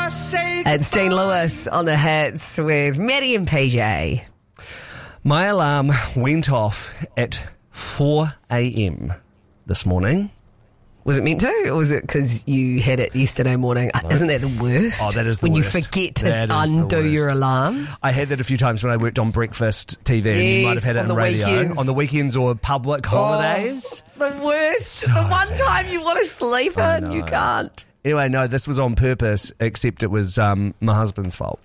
It's Dean Lewis on the hits with Maddie and PJ. My alarm went off at 4 a.m. this morning. Was it meant to, or was it because you had it yesterday morning? No. Isn't that the worst? Oh, that is the when worst. When you forget to undo your alarm. I had that a few times when I worked on breakfast TV. Yes, and you might have had it on radio. Weekends. On the weekends or public holidays. The worst. So the one time you want to sleep in, you can't. Anyway, no, this was on purpose, except it was my husband's fault.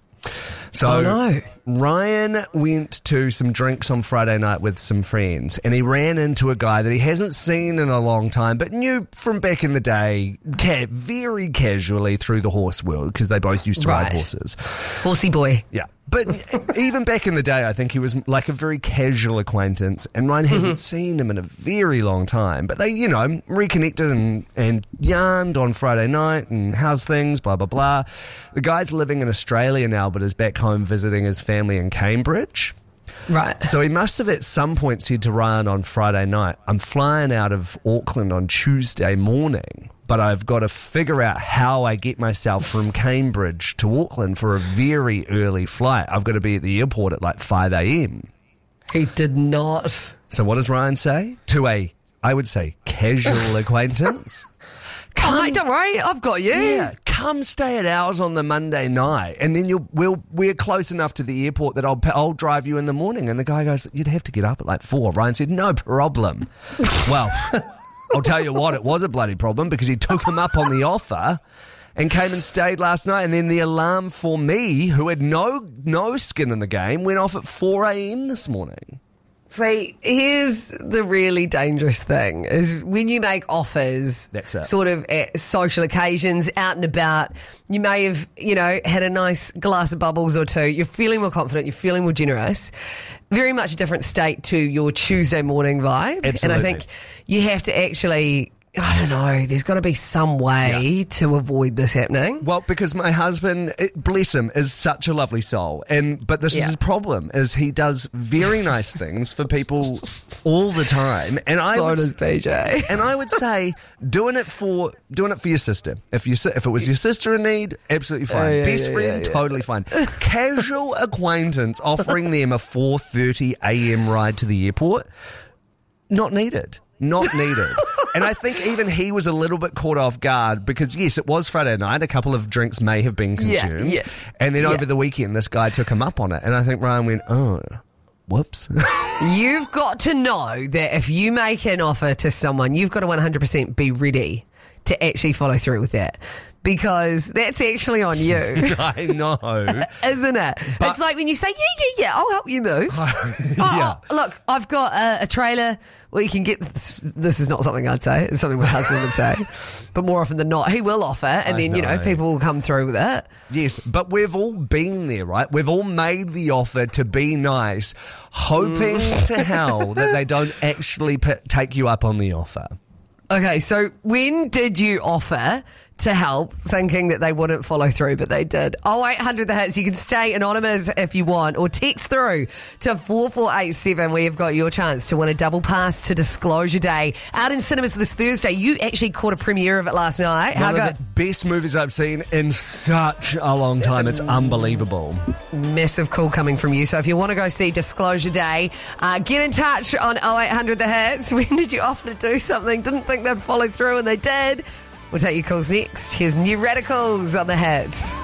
So Ryan went to some drinks on Friday night with some friends, and he ran into a guy that he hasn't seen in a long time, but knew from back in the day, very casually through the horse world, because they both used to ride horses. Horsey boy. Yeah. But even back in the day, I think he was like a very casual acquaintance, and Ryan hasn't seen him in a very long time. But they, reconnected and yarned on Friday night, and how's things, blah, blah, blah. The guy's living in Australia now, but is back home visiting his family in Cambridge. Right. So he must have at some point said to Ryan on Friday night, I'm flying out of Auckland on Tuesday morning, but I've got to figure out how I get myself from Cambridge to Auckland for a very early flight. I've got to be at the airport at like 5 a.m. He did not. So what does Ryan say? To I would say, casual acquaintance. Mate, don't worry, I've got you. Yeah, come stay at ours on the Monday night, and then we're close enough to the airport that I'll drive you in the morning. And the guy goes, you'd have to get up at like 4. Ryan said, no problem. Well, I'll tell you what, it was a bloody problem, because he took him up on the offer and came and stayed last night. And then the alarm for me, who had no skin in the game, went off at 4 a.m. this morning. See, here's the really dangerous thing, is when you make offers sort of at social occasions, out and about, you may have, had a nice glass of bubbles or two, you're feeling more confident, you're feeling more generous, very much a different state to your Tuesday morning vibe. Absolutely. And I think you have to actually, I don't know, there's got to be some way to avoid this happening. Well, because my husband, bless him, is such a lovely soul. But this is his problem, is he does very nice things for people all the time. And does PJ. And I would say, doing it for your sister. If it was your sister in need, absolutely fine. Best friend, totally fine. Casual acquaintance offering them a 4:30 a.m. ride to the airport, not needed. Not needed. And I think even he was a little bit caught off guard, because, yes, it was Friday night. A couple of drinks may have been consumed. Yeah. And then over the weekend, this guy took him up on it. And I think Ryan went, oh, whoops. You've got to know that if you make an offer to someone, you've got to 100% be ready to actually follow through with that. Because that's actually on you. I know. Isn't it? But it's like when you say, yeah, I'll help you move. Look, I've got a trailer where you can get this is not something I'd say. It's something my husband would say. But more often than not, he will offer, and then, people will come through with it. Yes, but we've all been there, right? We've all made the offer to be nice, hoping to hell that they don't actually take you up on the offer. Okay, so when did you offer to help, thinking that they wouldn't follow through, but they did? 0800 the hits. You can stay anonymous if you want, or text through to 4487. We have got your chance to win a double pass to Disclosure Day out in cinemas this Thursday. You actually caught a premiere of it last night. One of the best movies I've seen in such a long time. It's unbelievable. Massive call coming from you. So if you want to go see Disclosure Day, get in touch on 0800 the hits. When did you offer to do something? Didn't think they'd follow through, and they did. We'll take your calls next. Here's New Radicals on the hits.